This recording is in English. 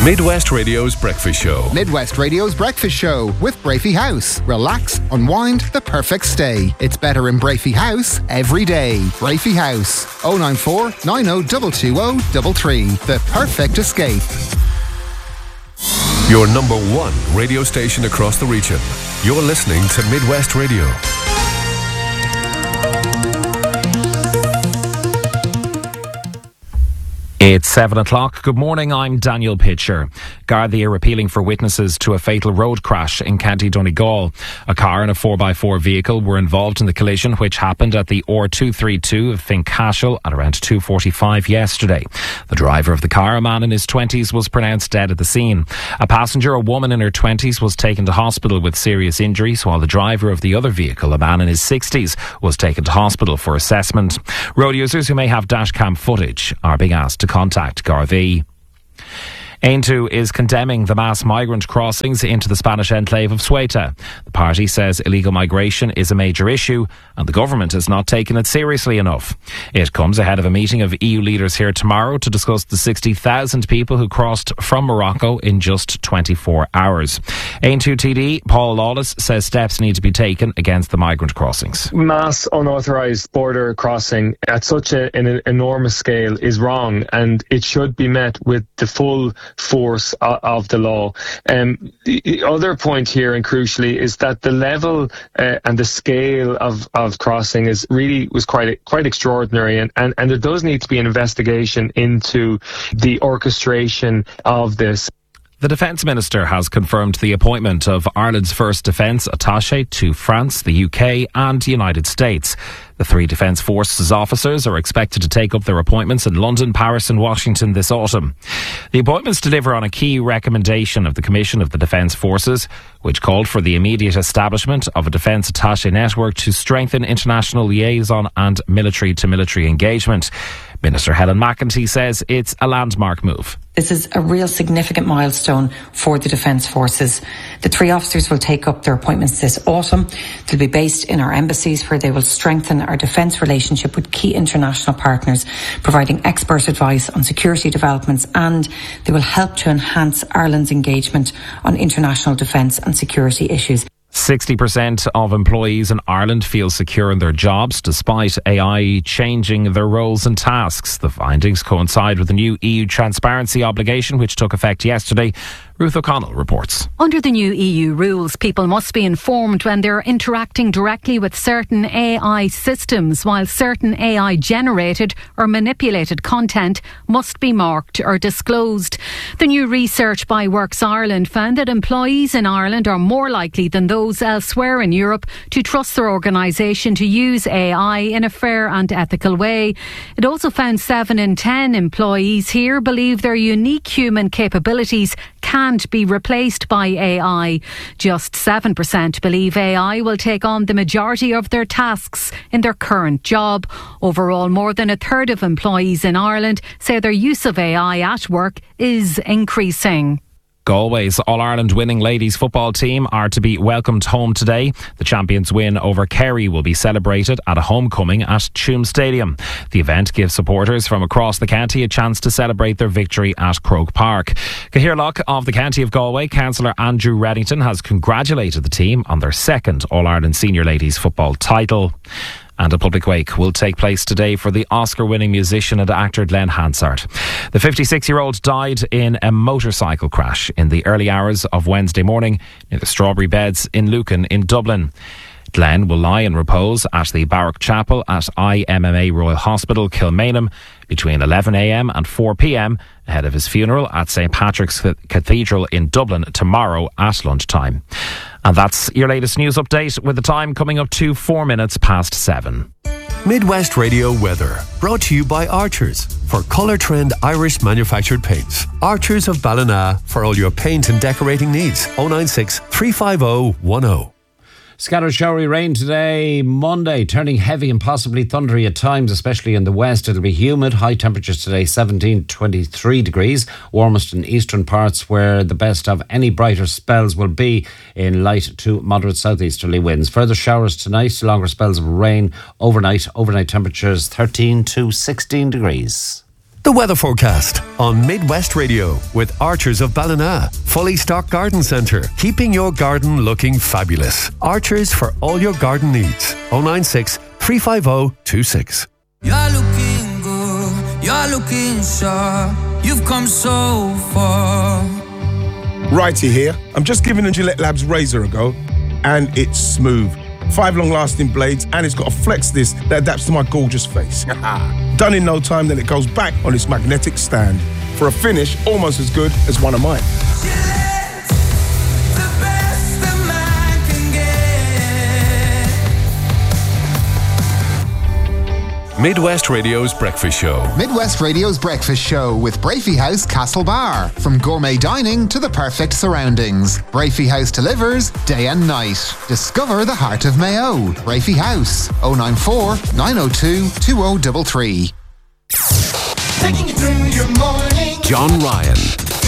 Midwest Radio's Breakfast Show. Midwest Radio's Breakfast Show with Brafey House. Relax, unwind, the perfect stay. It's better in Brafey House every day. Brafey House, 094 90 220 The perfect escape. Your number one radio station across the region. You're listening to Midwest Radio. It's 7 o'clock. Good morning, I'm Daniel Pitcher. Gardaí are appealing for witnesses to a fatal road crash in County Donegal. A car and a 4x4 vehicle were involved in the collision, which happened at the R232 of Fincashel at around 2:45 yesterday. The driver of the car, a man in his 20s, was pronounced dead at the scene. A passenger, a woman in her 20s, was taken to hospital with serious injuries, while the driver of the other vehicle, a man in his 60s, was taken to hospital for assessment. Road users who may have dashcam footage are being asked to contact Gardaí. Aintu is condemning the mass migrant crossings into the Spanish enclave of Ceuta. The party says illegal migration is a major issue and the government has not taken it seriously enough. It comes ahead of a meeting of EU leaders here tomorrow to discuss the 60,000 people who crossed from Morocco in just 24 hours. Aintu TD Paul Lawless says steps need to be taken against the migrant crossings. Mass unauthorised border crossing at such an enormous scale is wrong, and it should be met with the full force of the law. The other point here, and crucially, is that the level and the scale of crossing was quite extraordinary, and there does need to be an investigation into the orchestration of this. The Defence Minister has confirmed the appointment of Ireland's first defence attaché to France, the UK and the United States. The three Defence Forces officers are expected to take up their appointments in London, Paris and Washington this autumn. The appointments deliver on a key recommendation of the Commission of the Defence Forces, which called for the immediate establishment of a defence attaché network to strengthen international liaison and military-to-military engagement. Minister Helen McEntee says it's a landmark move. This is a real significant milestone for the Defence Forces. The three officers will take up their appointments this autumn. They'll be based in our embassies, where they will strengthen our defence relationship with key international partners, providing expert advice on security developments, and they will help to enhance Ireland's engagement on international defence and security issues. 60% of employees in Ireland feel secure in their jobs despite AI changing their roles and tasks. The findings coincide with the new EU transparency obligation, which took effect yesterday. Ruth O'Connell reports. Under the new EU rules, people must be informed when they're interacting directly with certain AI systems, while certain AI-generated or manipulated content must be marked or disclosed. The new research by Works Ireland found that employees in Ireland are more likely than those elsewhere in Europe to trust their organisation to use AI in a fair and ethical way. It also found 7 in 10 employees here believe their unique human capabilities can't be replaced by AI. Just 7% believe AI will take on the majority of their tasks in their current job. Overall, more than a third of employees in Ireland say their use of AI at work is increasing. Galway's All-Ireland winning ladies football team are to be welcomed home today. The champions' win over Kerry will be celebrated at a homecoming at Tuam Stadium. The event gives supporters from across the county a chance to celebrate their victory at Croke Park. Cathaoirleach of the County of Galway, Councillor Andrew Reddington, has congratulated the team on their second All-Ireland senior ladies football title. And a public wake will take place today for the Oscar-winning musician and actor Glenn Hansard. The 56-year-old died in a motorcycle crash in the early hours of Wednesday morning near the Strawberry Beds in Lucan in Dublin. Glenn will lie in repose at the Baruch Chapel at IMMA Royal Hospital, Kilmainham, between 11am and 4pm ahead of his funeral at St Patrick's Cathedral in Dublin tomorrow at lunchtime. And that's your latest news update, with the time coming up to 4 minutes past 7. Midwest Radio weather, brought to you by Archers for Colour Trend Irish manufactured paints. Archers of Ballina for all your paint and decorating needs. 096 350 10. Scattered showery rain today, Monday, turning heavy and possibly thundery at times, especially in the west. It'll be humid. High temperatures today, 17 to 23 degrees. Warmest in eastern parts, where the best of any brighter spells will be in light to moderate southeasterly winds. Further showers tonight, longer spells of rain overnight. Overnight temperatures 13 to 16 degrees. The weather forecast on Midwest Radio with Archers of Ballina. Fully stocked garden centre, keeping your garden looking fabulous. Archers for all your garden needs. 096 350 26. You're looking good, you're looking sharp. You've come so far. Righty here. I'm just giving the Gillette Labs razor a go, and it's smooth. 5 long-lasting blades, and it's got a flex disc that adapts to my gorgeous face. Done in no time, then it goes back on its magnetic stand for a finish almost as good as one of mine. Gillette, the best a man can get. Midwest Radio's Breakfast Show. Midwest Radio's Breakfast Show with Brafey House Castlebar. From gourmet dining to the perfect surroundings, Brafey House delivers day and night. Discover the heart of Mayo. Brafey House, 094 902 2033. Taking you through your morning. John Ryan.